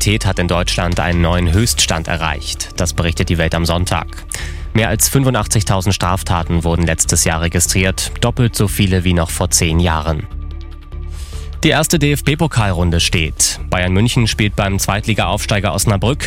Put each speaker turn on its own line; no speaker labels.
Kriminalität hat in Deutschland einen neuen Höchststand erreicht. Das berichtet die Welt am Sonntag. Mehr als 85.000 Straftaten wurden letztes Jahr registriert, doppelt so viele wie noch vor 10 Jahren. Die erste DFB-Pokalrunde steht. Bayern München spielt beim Zweitliga-Aufsteiger Osnabrück.